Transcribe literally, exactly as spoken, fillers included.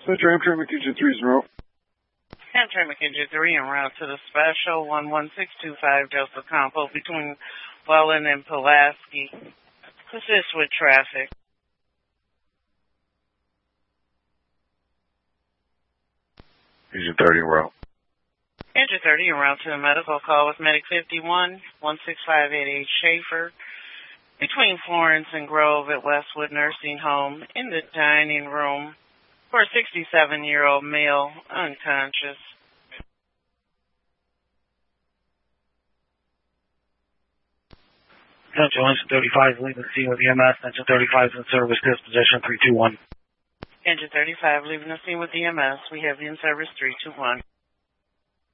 Center Amtrak McKinnon three is en route. Amtrak McKinnon three en route to the special one one six two five Delta Compo between Welland and Pulaski. Assist with traffic. Engine thirty en route. Engine thirty en route to the medical call with Medic fifty-one, one six five eight eight Schaefer, between Florence and Grove at Westwood Nursing Home, in the dining room, for a sixty-seven-year-old male, unconscious. Central Engine thirty-five is leaving the scene with E M S. Engine thirty-five is in service disposition three two one. Engine thirty-five leaving the scene with E M S. We have you in service three two one.